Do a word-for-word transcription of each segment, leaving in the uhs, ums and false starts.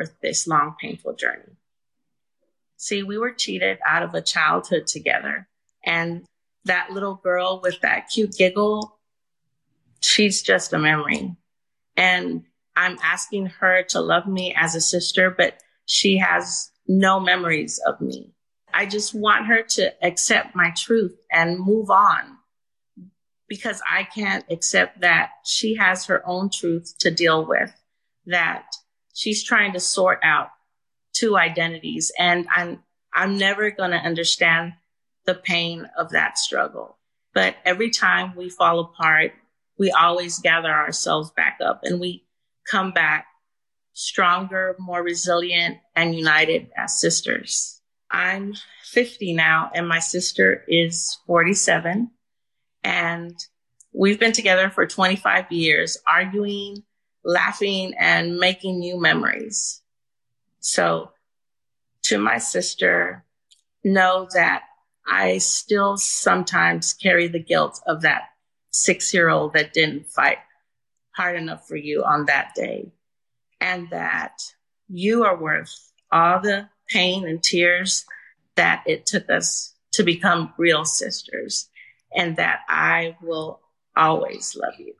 for this long, painful journey. See, we were cheated out of a childhood together. And that little girl with that cute giggle, she's just a memory. And I'm asking her to love me as a sister, but she has no memories of me. I just want her to accept my truth and move on, because I can't accept that she has her own truth to deal with, that she's trying to sort out two identities. And I'm, I'm never going to understand the pain of that struggle. But every time we fall apart, we always gather ourselves back up and we come back stronger, more resilient, and united as sisters. I'm fifty now, and my sister is forty-seven. And we've been together for twenty-five years, arguing, laughing, and making new memories. So to my sister, know that I still sometimes carry the guilt of that six-year-old that didn't fight hard enough for you on that day. And that you are worth all the pain and tears that it took us to become real sisters. And that I will always love you.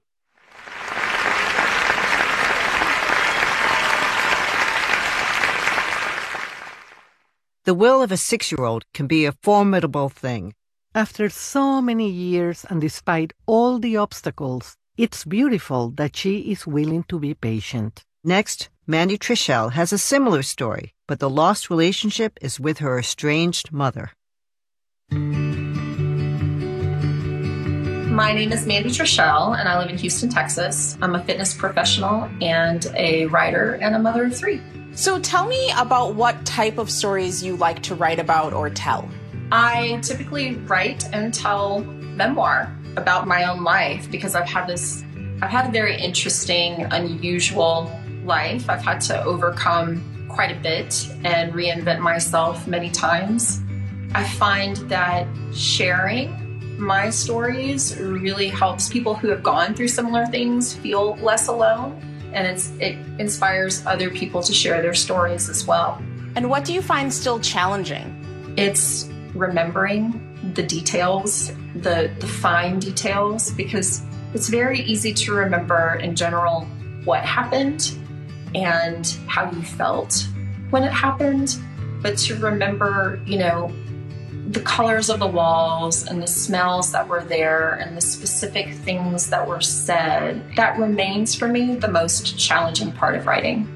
The will of a six-year-old can be a formidable thing. After so many years and despite all the obstacles, it's beautiful that she is willing to be patient. Next, Mandy Trishelle has a similar story, but the lost relationship is with her estranged mother. My name is Mandy Trishelle, and I live in Houston, Texas. I'm a fitness professional and a writer and a mother of three. So tell me about what type of stories you like to write about or tell. I typically write and tell memoir about my own life because I've had this, I've had a very interesting, unusual life. I've had to overcome quite a bit and reinvent myself many times. I find that sharing my stories really helps people who have gone through similar things feel less alone, and it's, it inspires other people to share their stories as well. And what do you find still challenging? It's remembering the details, the, the fine details, because it's very easy to remember in general what happened and how you felt when it happened, but to remember, you know, the colors of the walls and the smells that were there and the specific things that were said, that remains for me the most challenging part of writing.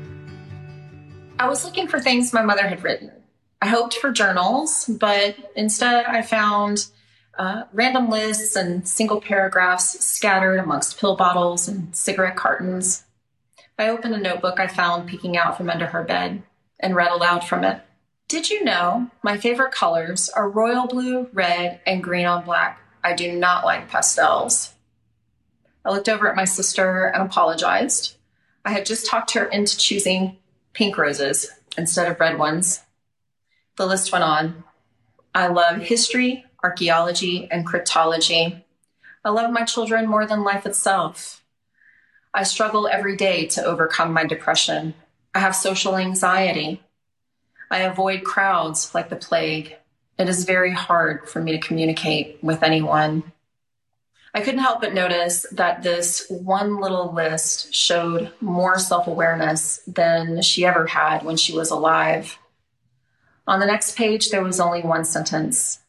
I was looking for things my mother had written. I hoped for journals, but instead I found uh, random lists and single paragraphs scattered amongst pill bottles and cigarette cartons. I opened a notebook I found peeking out from under her bed and read aloud from it. Did you know my favorite colors are royal blue, red, and green on black? I do not like pastels. I looked over at my sister and apologized. I had just talked her into choosing pink roses instead of red ones. The list went on. I love history, archaeology, and cryptology. I love my children more than life itself. I struggle every day to overcome my depression. I have social anxiety. I avoid crowds like the plague. It is very hard for me to communicate with anyone. I couldn't help but notice that this one little list showed more self-awareness than she ever had when she was alive. On the next page, there was only one sentence.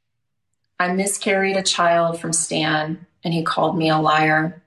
I miscarried a child from Stan, and he called me a liar.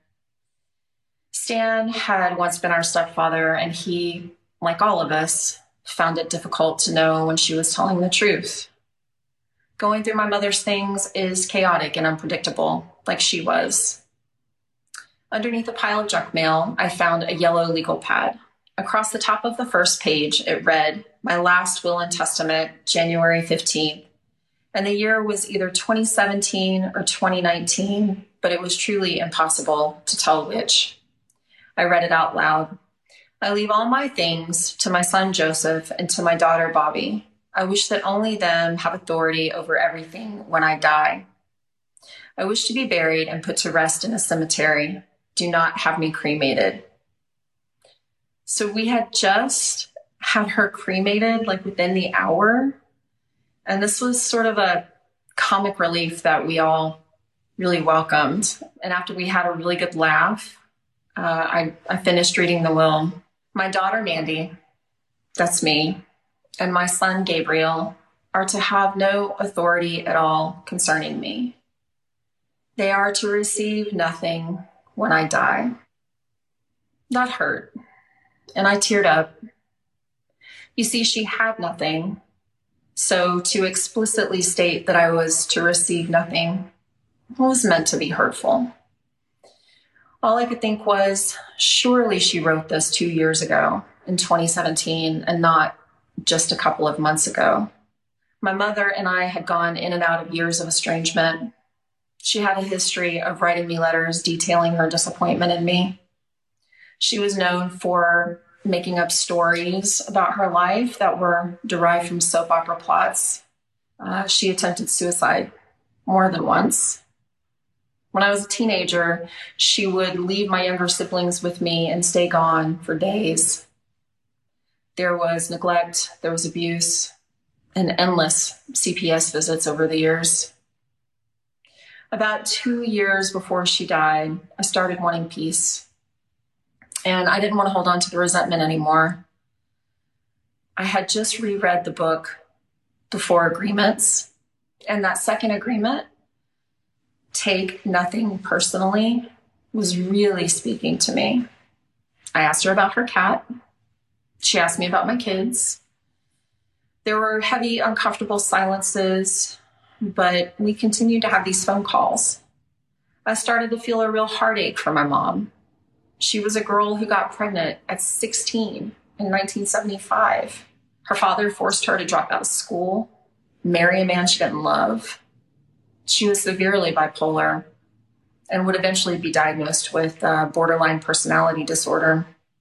Stan had once been our stepfather, and he, like all of us, found it difficult to know when she was telling the truth. Going through my mother's things is chaotic and unpredictable, like she was. Underneath a pile of junk mail, I found a yellow legal pad. Across the top of the first page, it read, my last will and testament, January fifteenth. And the year was either twenty seventeen or twenty nineteen, but it was truly impossible to tell which. I read it out loud. I leave all my things to my son Joseph and to my daughter Bobby. I wish that only them have authority over everything when I die. I wish to be buried and put to rest in a cemetery. Do not have me cremated. So we had just had her cremated like within the hour. And this was sort of a comic relief that we all really welcomed. And after we had a really good laugh, uh, I, I finished reading the will. My daughter, Mandy, that's me, and my son, Gabriel, are to have no authority at all concerning me. They are to receive nothing when I die. That hurt, and I teared up. You see, she had nothing, so to explicitly state that I was to receive nothing was meant to be hurtful. All I could think was, surely she wrote this two years ago in twenty seventeen and not just a couple of months ago. My mother and I had gone in and out of years of estrangement. She had a history of writing me letters detailing her disappointment in me. She was known for making up stories about her life that were derived from soap opera plots. Uh, she attempted suicide more than once. When I was a teenager, she would leave my younger siblings with me and stay gone for days. There was neglect, there was abuse, and endless C P S visits over the years. About two years before she died, I started wanting peace. And I didn't want to hold on to the resentment anymore. I had just reread the book, The Four Agreements, and that second agreement, take nothing personally, was really speaking to me. I asked her about her cat. She asked me about my kids. There were heavy, uncomfortable silences, but we continued to have these phone calls. I started to feel a real heartache for my mom. She was a girl who got pregnant at sixteen in nineteen seventy-five. Her father forced her to drop out of school, marry a man she didn't love. She was severely bipolar and would eventually be diagnosed with uh, borderline personality disorder.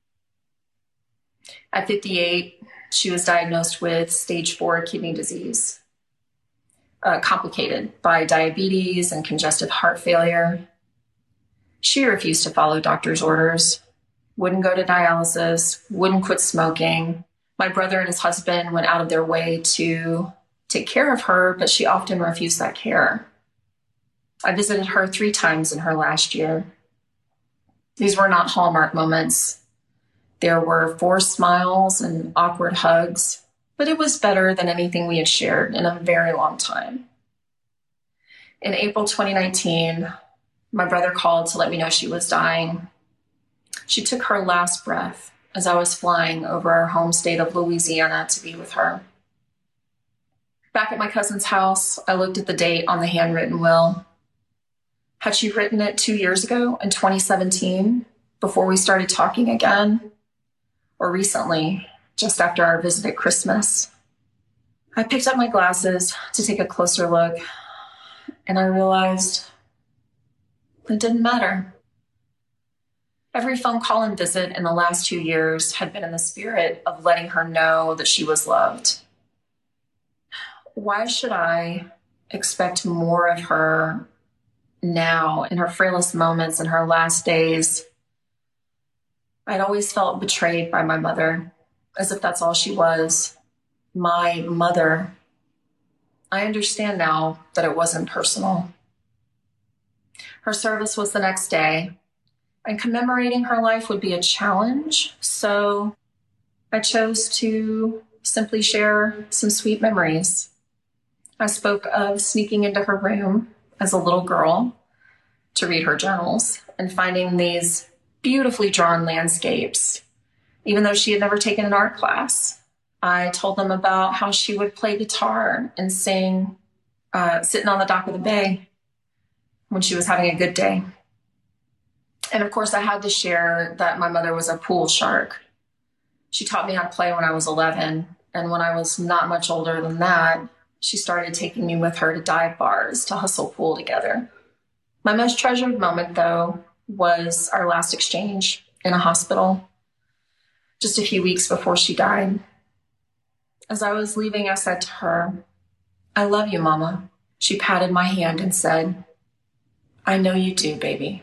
At fifty-eight, she was diagnosed with stage four kidney disease, uh, complicated by diabetes and congestive heart failure. She refused to follow doctor's orders, wouldn't go to dialysis, wouldn't quit smoking. My brother and his husband went out of their way to take care of her, but she often refused that care. I visited her three times in her last year. These were not Hallmark moments. There were forced smiles and awkward hugs, but it was better than anything we had shared in a very long time. In April twenty nineteen, my brother called to let me know she was dying. She took her last breath as I was flying over our home state of Louisiana to be with her. Back at my cousin's house, I looked at the date on the handwritten will. Had she written it two years ago in twenty seventeen, before we started talking again? Or recently, just after our visit at Christmas? I picked up my glasses to take a closer look, and I realized it didn't matter. Every phone call and visit in the last two years had been in the spirit of letting her know that she was loved. Why should I expect more of her now in her frailest moments in her last days? I'd always felt betrayed by my mother, as if that's all she was, my mother. I understand now that it wasn't personal. Her service was the next day, and commemorating her life would be a challenge, so I chose to simply share some sweet memories. I spoke of sneaking into her room as a little girl to read her journals and finding these beautifully drawn landscapes, even though she had never taken an art class. I told them about how she would play guitar and sing uh, sitting on the dock of the bay when she was having a good day. And of course, I had to share that my mother was a pool shark. She taught me how to play when I was eleven, and when I was not much older than that, she started taking me with her to dive bars to hustle pool together. My most treasured moment, though, was our last exchange in a hospital, just a few weeks before she died. As I was leaving, I said to her, "I love you, Mama." She patted my hand and said, "I know you do, baby."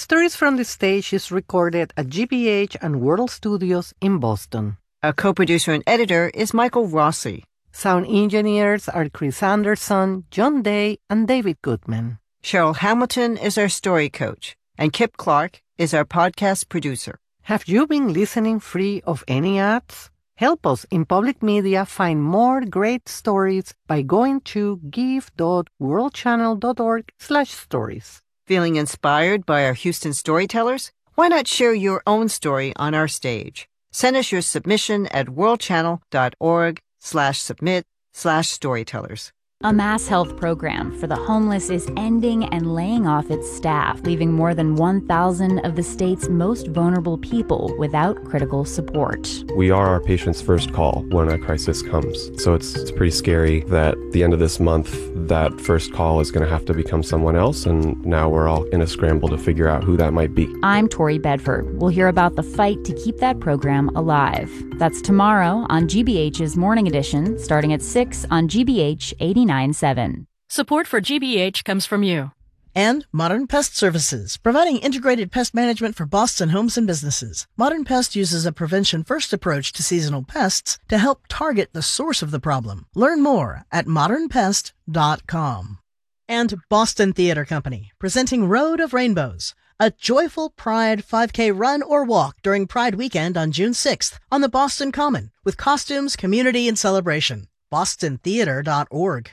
Stories from the Stage is recorded at G B H and World Studios in Boston. Our co-producer and editor is Michael Rossi. Sound engineers are Chris Anderson, John Day, and David Goodman. Cheryl Hamilton is our story coach, and Kip Clark is our podcast producer. Have you been listening free of any ads? Help us in public media find more great stories by going to give.worldchannel.org slash stories. Feeling inspired by our Houston storytellers? Why not share your own story on our stage? Send us your submission at worldchannel.org slash submit slash storytellers. A mass health program for the homeless is ending and laying off its staff, leaving more than one thousand of the state's most vulnerable people without critical support. We are our patient's first call when a crisis comes. So it's, it's pretty scary that at the end of this month, that first call is going to have to become someone else, and now we're all in a scramble to figure out who that might be. I'm Tori Bedford. We'll hear about the fight to keep that program alive. That's tomorrow on G B H's Morning Edition, starting at six on G B H eighty-nine point seven. Support for G B H comes from you. And Modern Pest Services, providing integrated pest management for Boston homes and businesses. Modern Pest uses a prevention-first approach to seasonal pests to help target the source of the problem. Learn more at modern pest dot com. And Boston Theater Company, presenting Road of Rainbows, a joyful Pride five K run or walk during Pride weekend on June sixth on the Boston Common, with costumes, community, and celebration. boston theater dot org.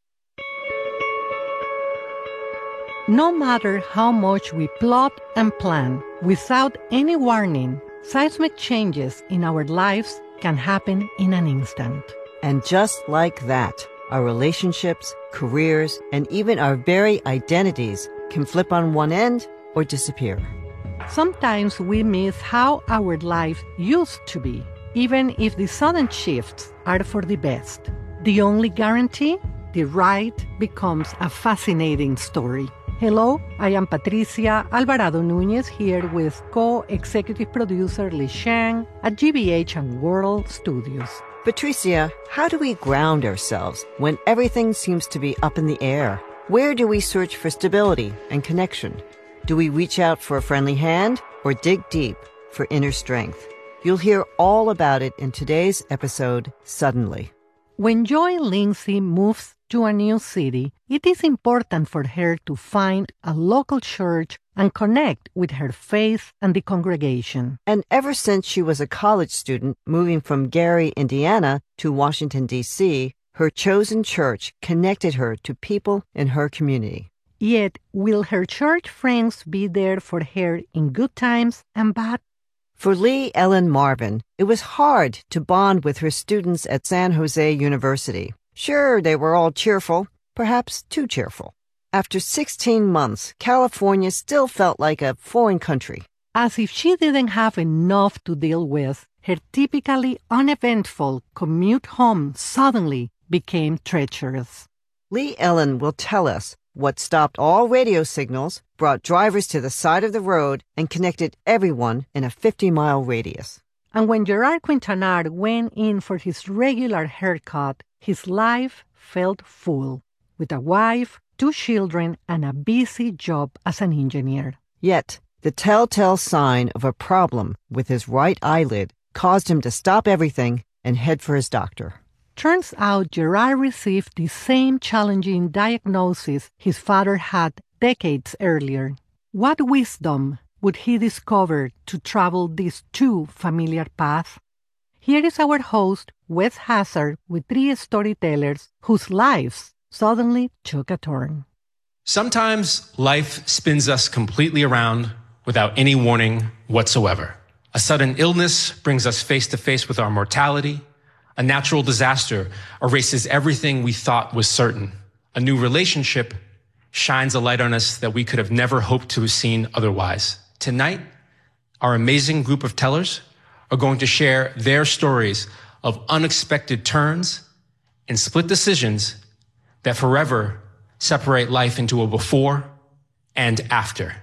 No matter how much we plot and plan, without any warning, seismic changes in our lives can happen in an instant. And just like that, our relationships, careers, and even our very identities can flip on one end or disappear. Sometimes we miss how our life used to be, even if the sudden shifts are for the best. The only guarantee? The ride becomes a fascinating story. Hello, I am Patricia Alvarado Núñez here with co-executive producer Li Shang at G B H and World Studios. Patricia, how do we ground ourselves when everything seems to be up in the air? Where do we search for stability and connection? Do we reach out for a friendly hand or dig deep for inner strength? You'll hear all about it in today's episode, Suddenly. When Joy Lindsay moves to a new city, it is important for her to find a local church and connect with her faith and the congregation. And ever since she was a college student moving from Gary, Indiana to Washington, D C, her chosen church connected her to people in her community. Yet, will her church friends be there for her in good times and bad? For Lee Ellen Marvin, it was hard to bond with her students at San Jose University. Sure, they were all cheerful, perhaps too cheerful. After sixteen months, California still felt like a foreign country. As if she didn't have enough to deal with, her typically uneventful commute home suddenly became treacherous. Lee Ellen will tell us what stopped all radio signals, brought drivers to the side of the road, and connected everyone in a fifty-mile radius. And when Gerard Quintanar went in for his regular haircut, his life felt full, with a wife, two children, and a busy job as an engineer. Yet, the telltale sign of a problem with his right eyelid caused him to stop everything and head for his doctor. Turns out Gerard received the same challenging diagnosis his father had decades earlier. What wisdom would he discover to travel these two familiar paths? Here is our host, Wes Hazard, with three storytellers whose lives suddenly took a turn. Sometimes life spins us completely around without any warning whatsoever. A sudden illness brings us face to face with our mortality. A natural disaster erases everything we thought was certain. A new relationship shines a light on us that we could have never hoped to have seen otherwise. Tonight, our amazing group of tellers are going to share their stories of unexpected turns and split decisions that forever separate life into a before and after.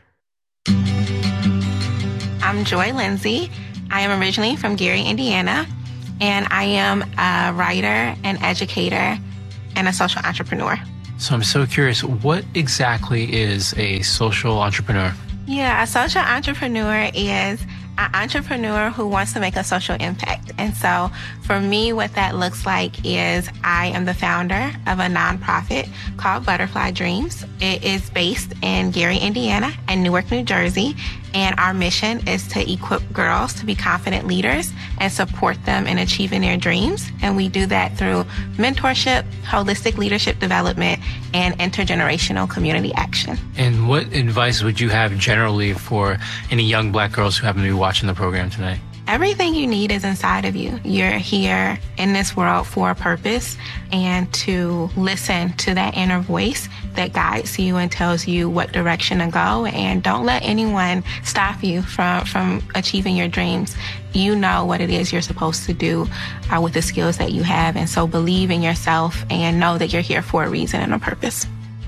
I'm Joy Lindsay. I am originally from Gary, Indiana, and I am a writer, an educator, and a social entrepreneur. So I'm so curious, what exactly is a social entrepreneur? Yeah, a social entrepreneur is an entrepreneur who wants to make a social impact. And so for me, what that looks like is I am the founder of a nonprofit called Butterfly Dreams. It is based in Gary, Indiana and Newark, New Jersey. And our mission is to equip girls to be confident leaders and support them in achieving their dreams. And we do that through mentorship, holistic leadership development, and intergenerational community action. And what advice would you have generally for any young Black girls who happen to be watching the program tonight? Everything you need is inside of you. You're here in this world for a purpose, and to listen to that inner voice that guides you and tells you what direction to go. And don't let anyone stop you from, from achieving your dreams. You know what it is you're supposed to do uh, with the skills that you have. And so believe in yourself and know that you're here for a reason and a purpose.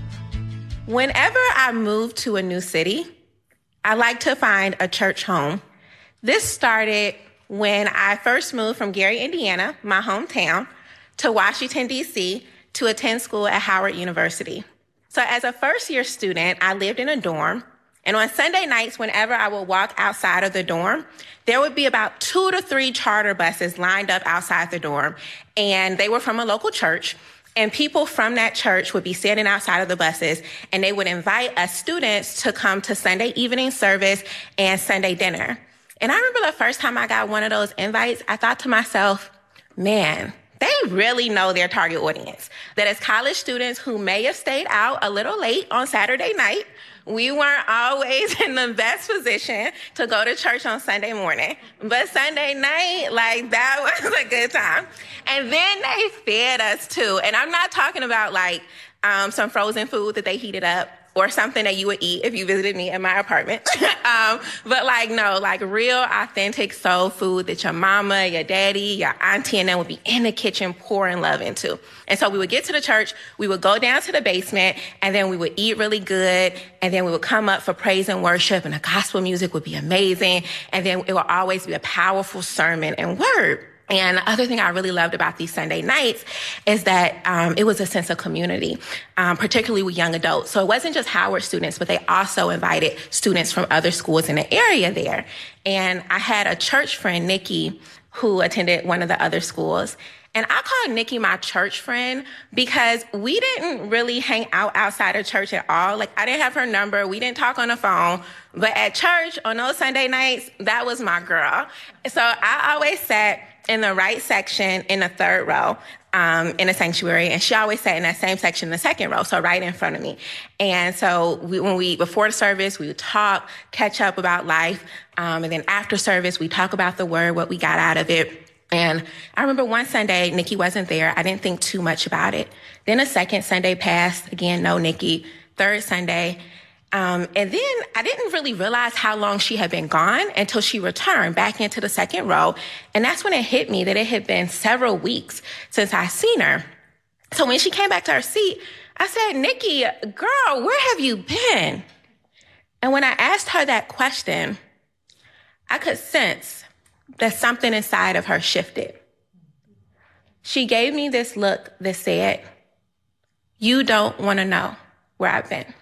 Whenever I move to a new city, I like to find a church home. This started when I first moved from Gary, Indiana, my hometown, to Washington, D C to attend school at Howard University. So as a first-year student, I lived in a dorm, and on Sunday nights, whenever I would walk outside of the dorm, there would be about two to three charter buses lined up outside the dorm, and they were from a local church. And people from that church would be standing outside of the buses, and they would invite us students to come to Sunday evening service and Sunday dinner. And I remember the first time I got one of those invites, I thought to myself, man, they really know their target audience. That as college students who may have stayed out a little late on Saturday night, we weren't always in the best position to go to church on Sunday morning. But Sunday night, like, that was a good time. And then they fed us too. And I'm not talking about like um, some frozen food that they heated up, or something that you would eat if you visited me at my apartment. um, but like, no, like real authentic soul food that your mama, your daddy, your auntie, and them would be in the kitchen pouring love into. And so we would get to the church, we would go down to the basement, and then we would eat really good, and then we would come up for praise and worship, and the gospel music would be amazing, and then it would always be a powerful sermon and word. And the other thing I really loved about these Sunday nights is that um, it was a sense of community, um, particularly with young adults. So it wasn't just Howard students, but they also invited students from other schools in the area there. And I had a church friend, Nikki, who attended one of the other schools. And I called Nikki my church friend because we didn't really hang out outside of church at all. Like, I didn't have her number. We didn't talk on the phone. But at church, on those Sunday nights, that was my girl. So I always sat in the right section in the third row um, in the sanctuary. And she always sat in that same section in the second row, so right in front of me. And so we, when we, before the service, we would talk, catch up about life. Um, and then after service, we talk about the word, what we got out of it. And I remember one Sunday, Nikki wasn't there. I didn't think too much about it. Then a second Sunday passed. Again, no Nikki. Third Sunday. Um, and then I didn't really realize how long she had been gone until she returned back into the second row. And that's when it hit me that it had been several weeks since I seen her. So when she came back to her seat, I said, Nikki, girl, where have you been? And when I asked her that question, I could sense that something inside of her shifted. She gave me this look that said, you don't want to know where I've been.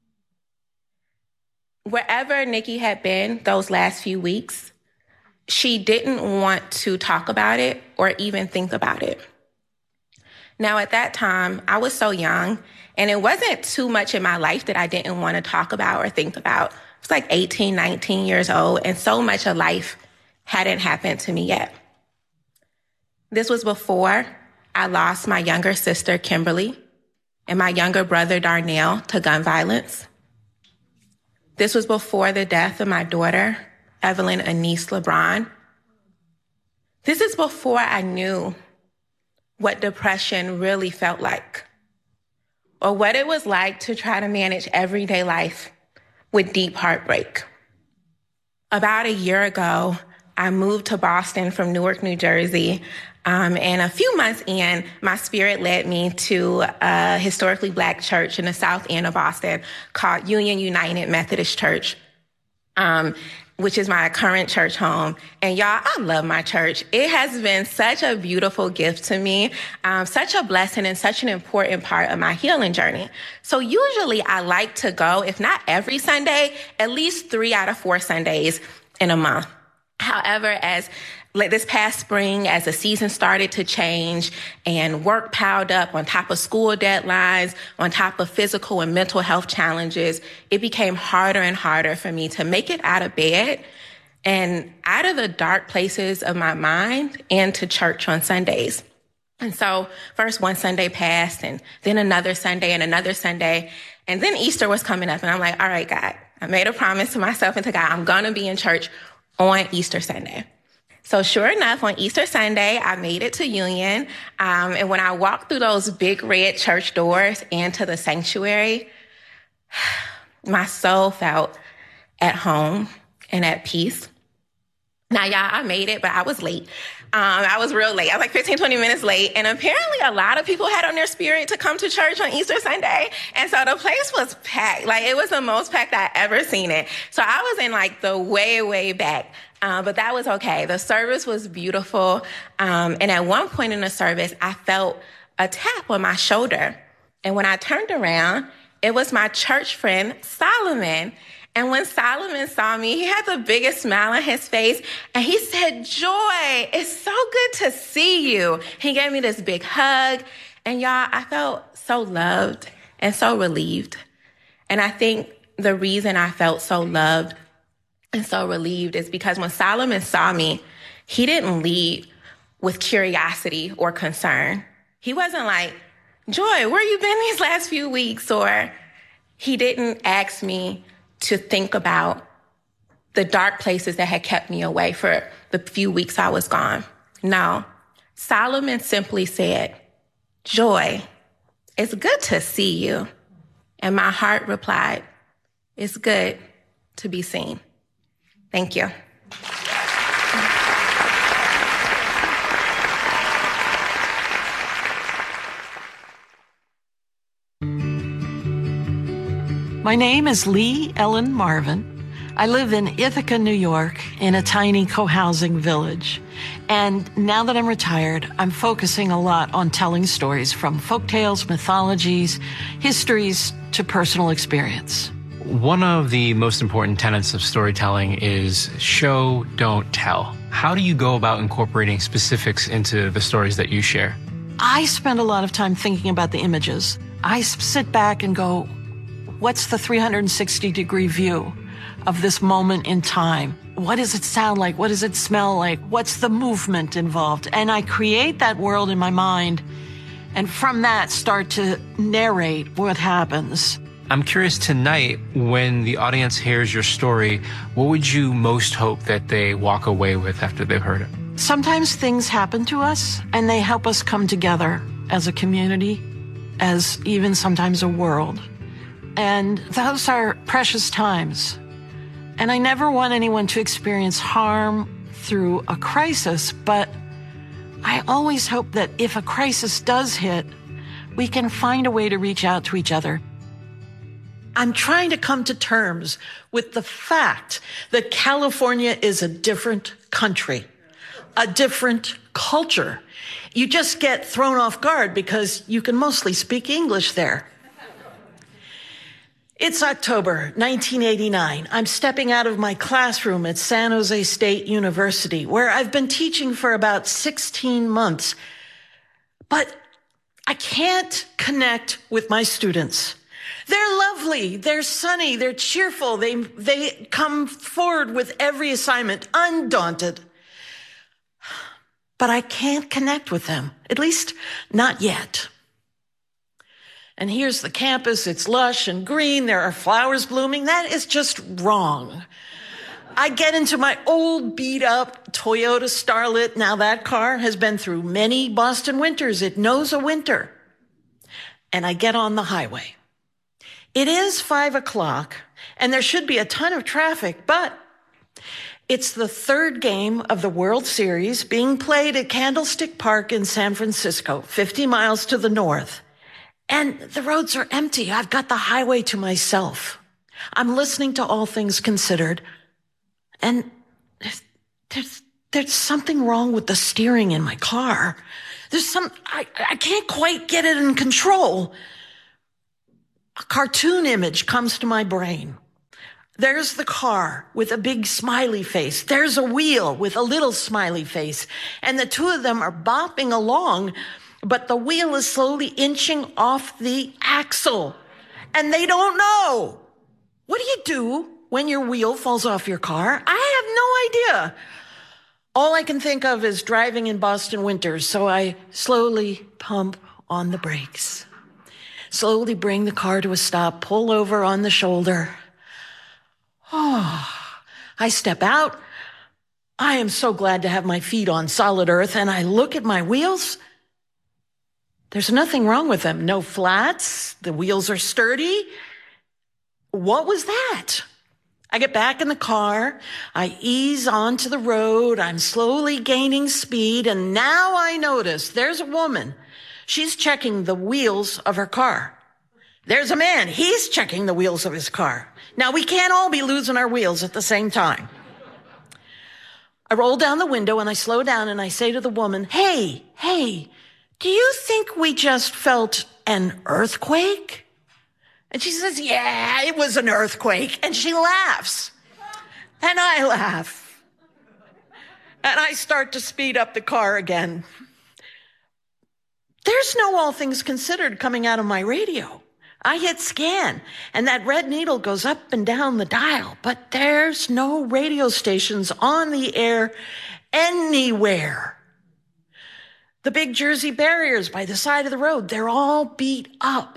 Wherever Nikki had been those last few weeks, she didn't want to talk about it or even think about it. Now, at that time, I was so young, and it wasn't too much in my life that I didn't want to talk about or think about. I was like eighteen, nineteen years old, and so much of life hadn't happened to me yet. This was before I lost my younger sister, Kimberly, and my younger brother, Darnell, to gun violence. This was before the death of my daughter, Evelyn Anise LeBron. This is before I knew what depression really felt like, or what it was like to try to manage everyday life with deep heartbreak. About a year ago, I moved to Boston from Newark, New Jersey. Um, and a few months in, my spirit led me to a historically Black church in the South End of Boston called Union United Methodist Church. Um, which is my current church home. And y'all, I love my church. It has been such a beautiful gift to me, um, such a blessing and such an important part of my healing journey. So usually I like to go, if not every Sunday, at least three out of four Sundays in a month. However, as like this past spring, as the season started to change and work piled up on top of school deadlines, on top of physical and mental health challenges, it became harder and harder for me to make it out of bed and out of the dark places of my mind and to church on Sundays. And so first one Sunday passed and then another Sunday and another Sunday. And then Easter was coming up and I'm like, all right, God, I made a promise to myself and to God, I'm going to be in church on Easter Sunday. So sure enough, on Easter Sunday, I made it to Union. Um, and when I walked through those big red church doors into the sanctuary, my soul felt at home and at peace. Now, y'all, I made it, but I was late. Um, I was real late. I was like fifteen, twenty minutes late. And apparently a lot of people had on their spirit to come to church on Easter Sunday. And so the place was packed. Like, it was the most packed I ever seen it. So I was in like the way, way back. Uh, but that was okay. The service was beautiful. Um, and at one point in the service, I felt a tap on my shoulder. And when I turned around, it was my church friend, Solomon. And when Solomon saw me, he had the biggest smile on his face. And he said, Joy, it's so good to see you. He gave me this big hug. And y'all, I felt so loved and so relieved. And I think the reason I felt so loved and so relieved is because when Solomon saw me, he didn't lead with curiosity or concern. He wasn't like, Joy, where you been these last few weeks? Or he didn't ask me to think about the dark places that had kept me away for the few weeks I was gone. No, Solomon simply said, Joy, it's good to see you. And my heart replied, it's good to be seen. Thank you. My name is Lee Ellen Marvin. I live in Ithaca, New York, in a tiny co-housing village. And now that I'm retired, I'm focusing a lot on telling stories from folktales, mythologies, histories to personal experience. One of the most important tenets of storytelling is show, don't tell. How do you go about incorporating specifics into the stories that you share? I spend a lot of time thinking about the images. I sit back and go, what's the three hundred sixty degree view of this moment in time? What does it sound like? What does it smell like? What's the movement involved? And I create that world in my mind, and from that start to narrate what happens. I'm curious tonight, when the audience hears your story, what would you most hope that they walk away with after they've heard it? Sometimes things happen to us and they help us come together as a community, as even sometimes a world. And those are precious times. And I never want anyone to experience harm through a crisis, but I always hope that if a crisis does hit, we can find a way to reach out to each other. I'm trying to come to terms with the fact that California is a different country, a different culture. You just get thrown off guard because you can mostly speak English there. It's October nineteen eighty-nine. I'm stepping out of my classroom at San Jose State University, where I've been teaching for about sixteen months. But I can't connect with my students. They're lovely, they're sunny, they're cheerful, they, they come forward with every assignment, undaunted. But I can't connect with them, at least not yet. And here's the campus, it's lush and green, there are flowers blooming. That is just wrong. I get into my old beat-up Toyota Starlet. Now that car has been through many Boston winters. It knows a winter. And I get on the highway. It is five o'clock, and there should be a ton of traffic, but it's the third game of the World Series being played at Candlestick Park in San Francisco, fifty miles to the north. And the roads are empty. I've got the highway to myself. I'm listening to All Things Considered, And there's, there's something wrong with the steering in my car. There's some, I, I can't quite get it in control. A cartoon image comes to my brain. There's the car with a big smiley face. There's a wheel with a little smiley face. And the two of them are bopping along, but the wheel is slowly inching off the axle. And they don't know. What do you do when your wheel falls off your car? I have no idea. All I can think of is driving in Boston winters, so I slowly pump on the brakes. Slowly bring the car to a stop, pull over on the shoulder. Oh, I step out. I am so glad to have my feet on solid earth, and I look at my wheels. There's nothing wrong with them. No flats. The wheels are sturdy. What was that? I get back in the car. I ease onto the road. I'm slowly gaining speed, and now I notice there's a woman. She's checking the wheels of her car. There's a man. He's checking the wheels of his car. Now, we can't all be losing our wheels at the same time. I roll down the window and I slow down and I say to the woman, hey, hey, do you think we just felt an earthquake? And she says, yeah, it was an earthquake. And she laughs. And I laugh. And I start to speed up the car again. There's no All Things Considered coming out of my radio. I hit scan, and that red needle goes up and down the dial, but there's no radio stations on the air anywhere. The big Jersey barriers by the side of the road, they're all beat up.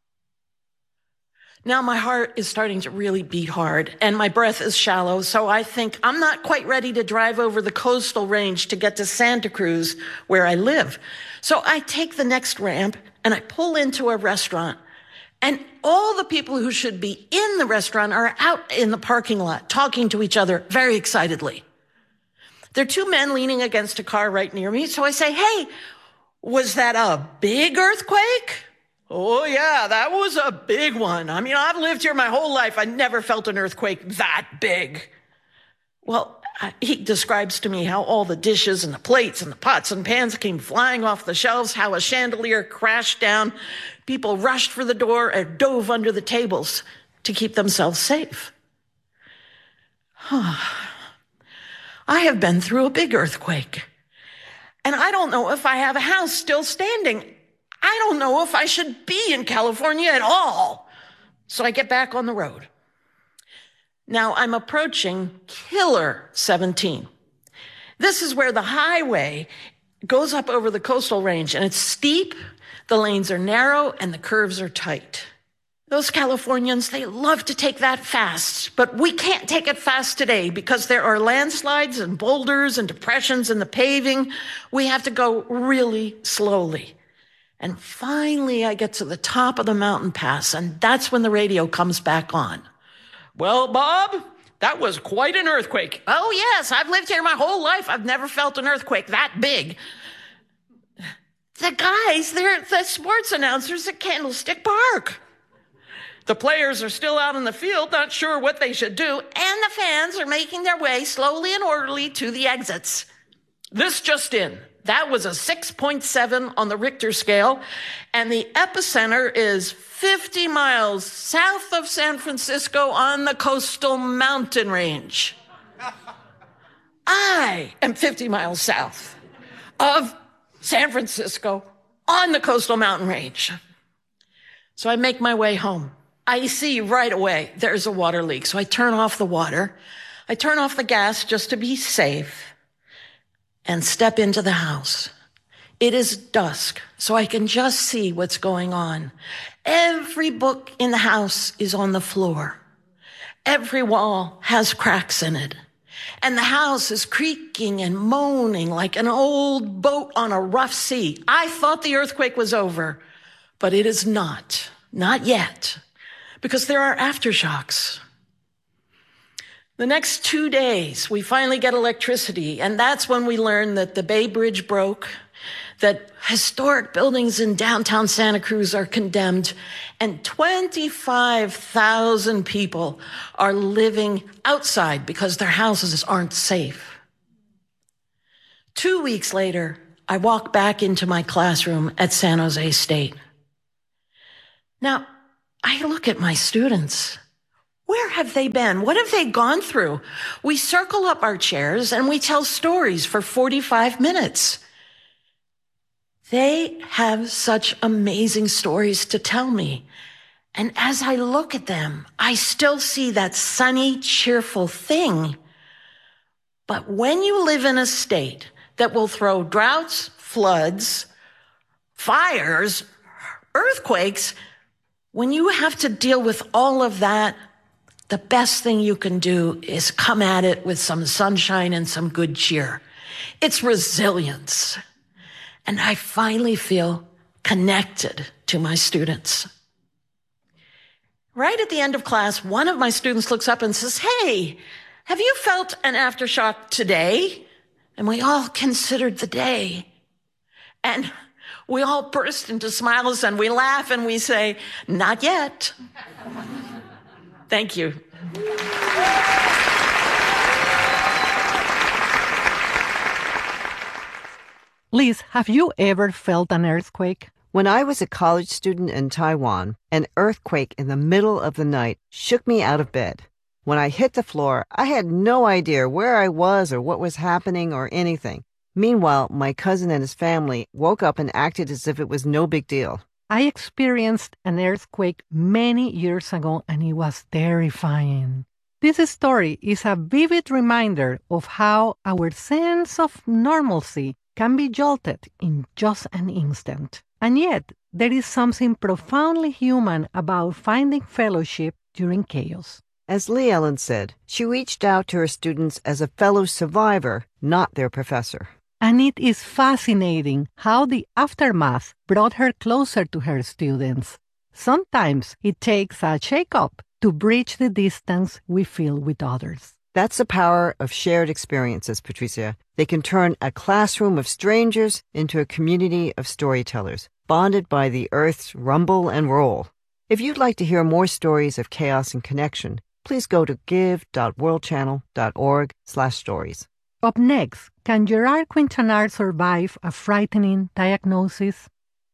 Now my heart is starting to really beat hard, and my breath is shallow, so I think I'm not quite ready to drive over the coastal range to get to Santa Cruz, where I live. So I take the next ramp, and I pull into a restaurant. And all the people who should be in the restaurant are out in the parking lot talking to each other very excitedly. There are two men leaning against a car right near me. So I say, hey, was that a big earthquake? Oh, yeah, that was a big one. I mean, I've lived here my whole life. I never felt an earthquake that big. Well, he describes to me how all the dishes and the plates and the pots and pans came flying off the shelves, how a chandelier crashed down. People rushed for the door and dove under the tables to keep themselves safe. I have been through a big earthquake, and I don't know if I have a house still standing. I don't know if I should be in California at all. So I get back on the road. Now I'm approaching Killer seventeen. This is where the highway goes up over the coastal range, and it's steep, the lanes are narrow, and the curves are tight. Those Californians, they love to take that fast, but we can't take it fast today because there are landslides and boulders and depressions in the paving. We have to go really slowly. And finally, I get to the top of the mountain pass, and that's when the radio comes back on. Well, Bob, that was quite an earthquake. Oh, yes, I've lived here my whole life. I've never felt an earthquake that big. The guys, they're the sports announcers at Candlestick Park. The players are still out in the field, not sure what they should do, and the fans are making their way slowly and orderly to the exits. This just in. That was a six point seven on the Richter scale, and the epicenter is fifty miles south of San Francisco on the coastal mountain range. I am fifty miles south of San Francisco on the coastal mountain range. So I make my way home. I see right away there's a water leak, so I turn off the water. I turn off the gas just to be safe and step into the house. It is dusk, so I can just see what's going on. Every book in the house is on the floor. Every wall has cracks in it. And the house is creaking and moaning like an old boat on a rough sea. I thought the earthquake was over, but it is not. Not yet, because there are aftershocks. The next two days, we finally get electricity, and that's when we learn that the Bay Bridge broke, that historic buildings in downtown Santa Cruz are condemned, and twenty-five thousand people are living outside because their houses aren't safe. Two weeks later, I walk back into my classroom at San Jose State. Now, I look at my students. Where have they been? What have they gone through? We circle up our chairs and we tell stories for forty-five minutes. They have such amazing stories to tell me. And as I look at them, I still see that sunny, cheerful thing. But when you live in a state that will throw droughts, floods, fires, earthquakes, when you have to deal with all of that, the best thing you can do is come at it with some sunshine and some good cheer. It's resilience. And I finally feel connected to my students. Right at the end of class, one of my students looks up and says, "Hey, have you felt an aftershock today?" And we all considered the day. And we all burst into smiles and we laugh and we say, "Not yet." Thank you. Liz, have you ever felt an earthquake? When I was a college student in Taiwan, an earthquake in the middle of the night shook me out of bed. When I hit the floor, I had no idea where I was or what was happening or anything. Meanwhile, my cousin and his family woke up and acted as if it was no big deal. I experienced an earthquake many years ago, and it was terrifying. This story is a vivid reminder of how our sense of normalcy can be jolted in just an instant. And yet, there is something profoundly human about finding fellowship during chaos. As Lee Ellen said, she reached out to her students as a fellow survivor, not their professor. And it is fascinating how the aftermath brought her closer to her students. Sometimes it takes a shake-up to bridge the distance we feel with others. That's the power of shared experiences, Patricia. They can turn a classroom of strangers into a community of storytellers, bonded by the earth's rumble and roll. If you'd like to hear more stories of chaos and connection, please go to give.worldchannel.org slash stories. Up next, can Gerard Quintanar survive a frightening diagnosis?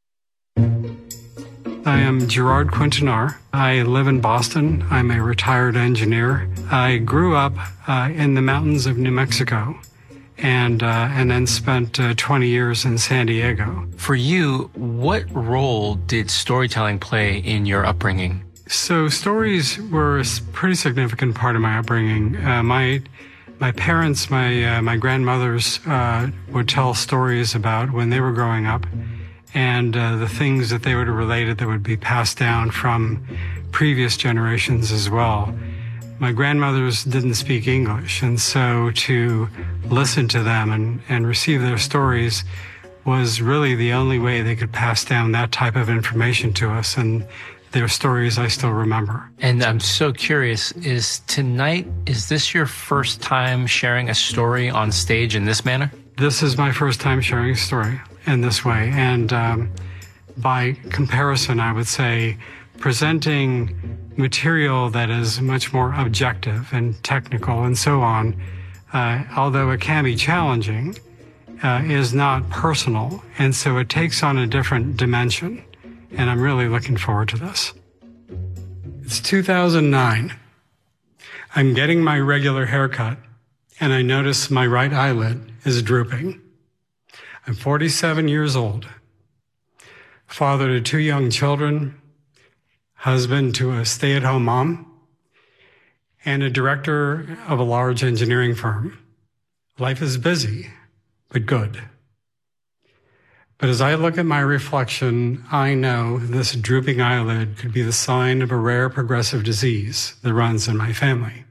I am Gerard Quintanar. I live in Boston. I'm a retired engineer. I grew up uh, in the mountains of New Mexico and uh, and then spent uh, twenty years in San Diego. For you, what role did storytelling play in your upbringing? So stories were a pretty significant part of my upbringing. Uh, my My parents, my uh, my grandmothers uh, would tell stories about when they were growing up and uh, the things that they would have related that would be passed down from previous generations as well. My grandmothers didn't speak English, and so to listen to them and, and receive their stories was really the only way they could pass down that type of information to us, and their stories I still remember. And I'm so curious, is tonight, is this your first time sharing a story on stage in this manner? This is my first time sharing a story in this way. And um, by comparison, I would say presenting material that is much more objective and technical and so on, uh, although it can be challenging, uh, is not personal. And so it takes on a different dimension. And I'm really looking forward to this. It's two thousand nine. I'm getting my regular haircut, and I notice my right eyelid is drooping. I'm forty-seven years old, father to two young children, husband to a stay-at-home mom, and a director of a large engineering firm. Life is busy, but good. But as I look at my reflection, I know this drooping eyelid could be the sign of a rare progressive disease that runs in my family.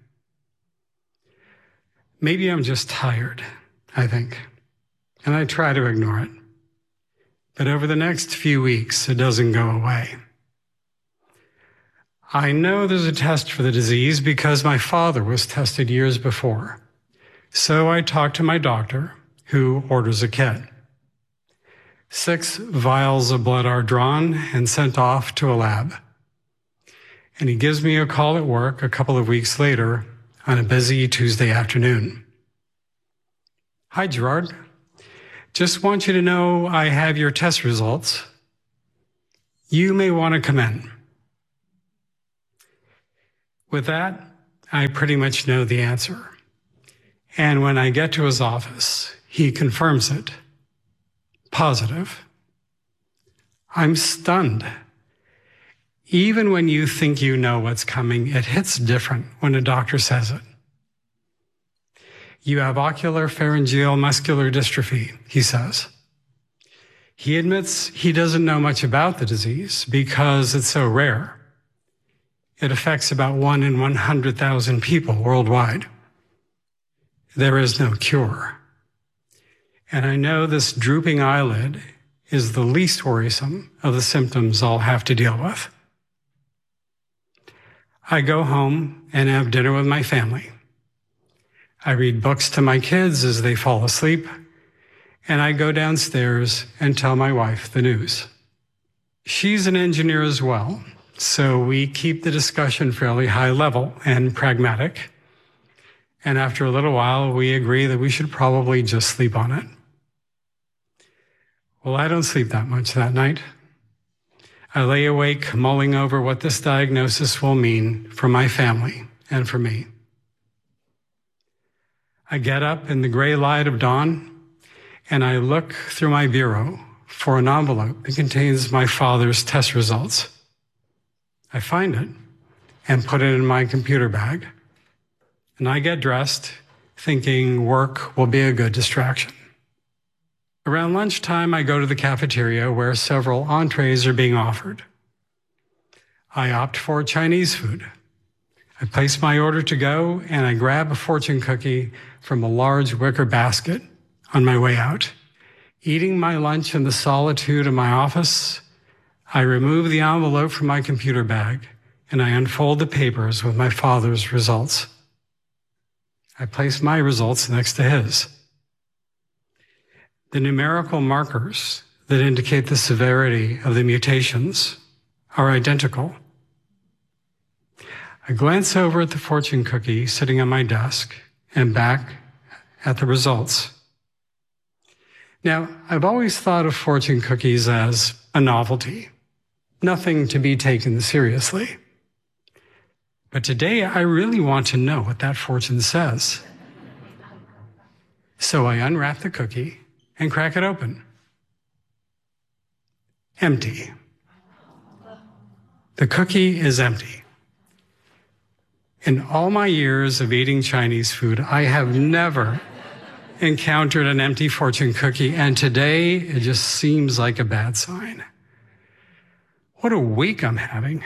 Maybe I'm just tired, I think, and I try to ignore it. But over the next few weeks, it doesn't go away. I know there's a test for the disease because my father was tested years before. So I talked to my doctor, who orders a kit. Six vials of blood are drawn and sent off to a lab. And he gives me a call at work a couple of weeks later on a busy Tuesday afternoon. Hi, Gerard. Just want you to know I have your test results. You may want to come in. With that, I pretty much know the answer. And when I get to his office, he confirms it. Positive. I'm stunned. Even when you think you know what's coming, it hits different when a doctor says it. You have ocular pharyngeal muscular dystrophy, he says. He admits he doesn't know much about the disease because it's so rare. It affects about one in one hundred thousand people worldwide. There is no cure. And I know this drooping eyelid is the least worrisome of the symptoms I'll have to deal with. I go home and have dinner with my family. I read books to my kids as they fall asleep, and I go downstairs and tell my wife the news. She's an engineer as well, so we keep the discussion fairly high level and pragmatic. And after a little while, we agree that we should probably just sleep on it. Well, I don't sleep that much that night. I lay awake mulling over what this diagnosis will mean for my family and for me. I get up in the gray light of dawn, and I look through my bureau for an envelope that contains my father's test results. I find it and put it in my computer bag, and I get dressed thinking work will be a good distraction. Around lunchtime, I go to the cafeteria where several entrees are being offered. I opt for Chinese food. I place my order to go, and I grab a fortune cookie from a large wicker basket on my way out. Eating my lunch in the solitude of my office, I remove the envelope from my computer bag, and I unfold the papers with my father's results. I place my results next to his. The numerical markers that indicate the severity of the mutations are identical. I glance over at the fortune cookie sitting on my desk and back at the results. Now, I've always thought of fortune cookies as a novelty, nothing to be taken seriously. But today, I really want to know what that fortune says. So I unwrap the cookie and crack it open. Empty. The cookie is empty. In all my years of eating Chinese food, I have never encountered an empty fortune cookie, and today it just seems like a bad sign. What a week I'm having.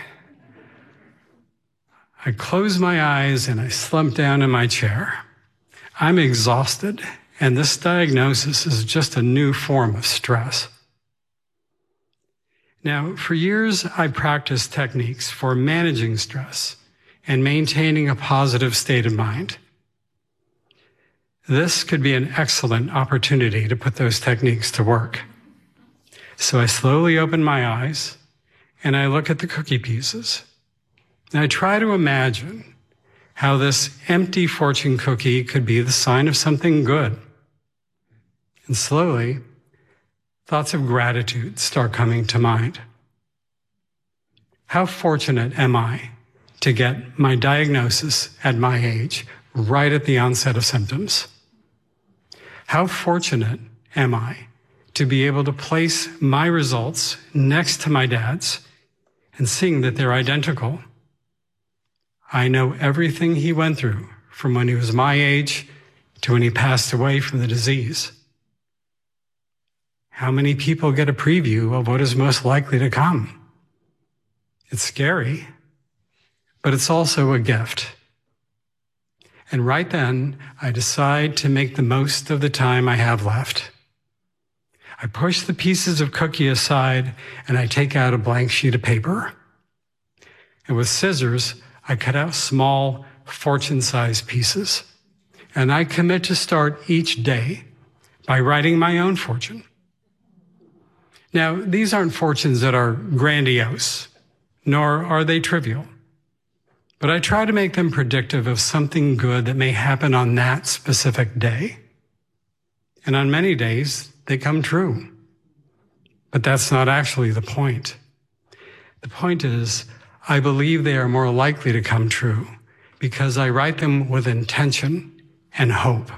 I close my eyes and I slump down in my chair. I'm exhausted, and this diagnosis is just a new form of stress. Now, for years, I practiced techniques for managing stress and maintaining a positive state of mind. This could be an excellent opportunity to put those techniques to work. So I slowly open my eyes and I look at the cookie pieces. And I try to imagine how this empty fortune cookie could be the sign of something good. And slowly, thoughts of gratitude start coming to mind. How fortunate am I to get my diagnosis at my age, right at the onset of symptoms? How fortunate am I to be able to place my results next to my dad's and seeing that they're identical? I know everything he went through from when he was my age to when he passed away from the disease. How many people get a preview of what is most likely to come? It's scary, but it's also a gift. And right then, I decide to make the most of the time I have left. I push the pieces of cookie aside and I take out a blank sheet of paper. And with scissors, I cut out small fortune-sized pieces. And I commit to start each day by writing my own fortune. Now, these aren't fortunes that are grandiose, nor are they trivial. But I try to make them predictive of something good that may happen on that specific day. And on many days, they come true. But that's not actually the point. The point is, I believe they are more likely to come true because I write them with intention and hope.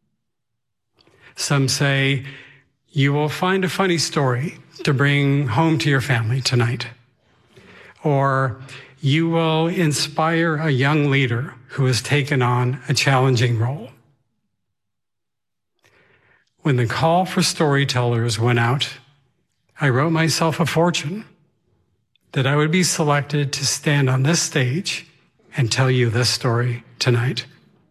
Some say, you will find a funny story to bring home to your family tonight. Or you will inspire a young leader who has taken on a challenging role. When the call for storytellers went out, I wrote myself a fortune that I would be selected to stand on this stage and tell you this story tonight.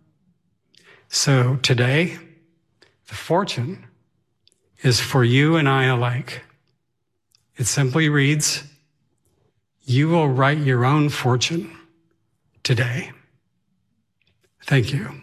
So today, the fortune is for you and I alike. It simply reads, you will write your own fortune today. Thank you.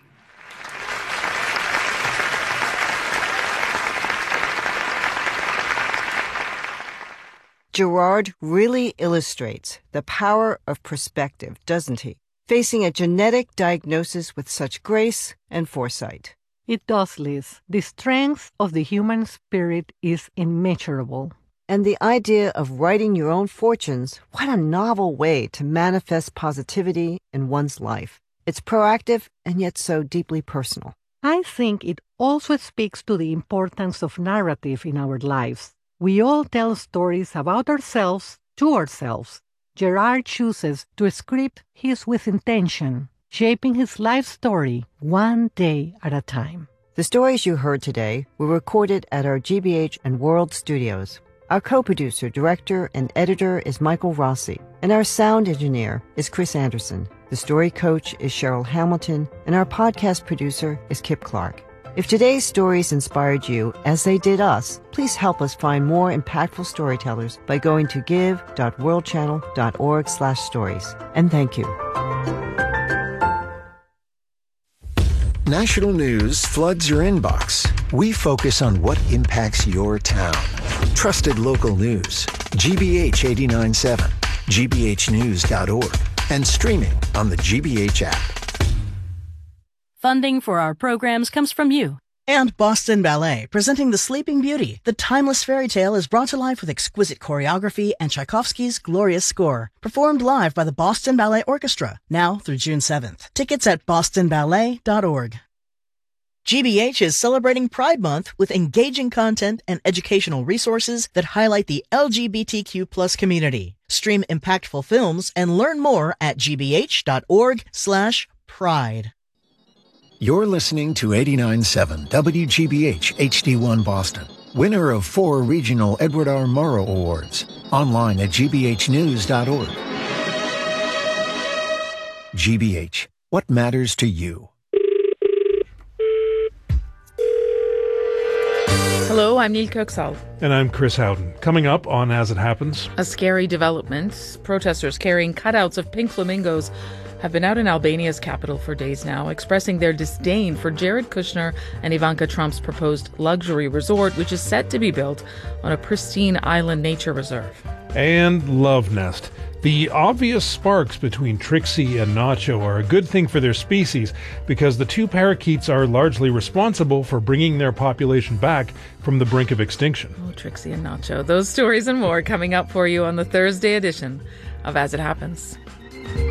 Gerard really illustrates the power of perspective, doesn't he? Facing a genetic diagnosis with such grace and foresight. It does, Liz. The strength of the human spirit is immeasurable. And the idea of writing your own fortunes, what a novel way to manifest positivity in one's life. It's proactive and yet so deeply personal. I think it also speaks to the importance of narrative in our lives. We all tell stories about ourselves to ourselves. Gerard chooses to script his with intention, shaping his life story one day at a time. The stories you heard today were recorded at our G B H and World studios. Our co-producer, director, and editor is Michael Rossi, and our sound engineer is Chris Anderson. The story coach is Cheryl Hamilton, and our podcast producer is Kip Clark. If today's stories inspired you, as they did us, please help us find more impactful storytellers by going to give.worldchannel.org slash stories. And thank you. National news floods your inbox. We focus on what impacts your town. Trusted local news. G B H eighty-nine point seven, G B H news dot org, and streaming on the G B H app. Funding for our programs comes from you. And Boston Ballet, presenting The Sleeping Beauty. The timeless fairy tale is brought to life with exquisite choreography and Tchaikovsky's glorious score. Performed live by the Boston Ballet Orchestra, now through June seventh. Tickets at boston ballet dot org. G B H is celebrating Pride Month with engaging content and educational resources that highlight the L G B T Q plus community. Stream impactful films and learn more at g b h dot org slash pride. You're listening to eighty-nine point seven W G B H H D one Boston, winner of four regional Edward R. Murrow Awards. Online at g b h news dot org. G B H, what matters to you? Hello, I'm Neil Kirksall. And I'm Chris Howden. Coming up on As It Happens. A scary development. Protesters carrying cutouts of pink flamingos have been out in Albania's capital for days now, expressing their disdain for Jared Kushner and Ivanka Trump's proposed luxury resort, which is set to be built on a pristine island nature reserve. And Love Nest. The obvious sparks between Trixie and Nacho are a good thing for their species because the two parakeets are largely responsible for bringing their population back from the brink of extinction. Oh, Trixie and Nacho. Those stories and more coming up for you on the Thursday edition of As It Happens.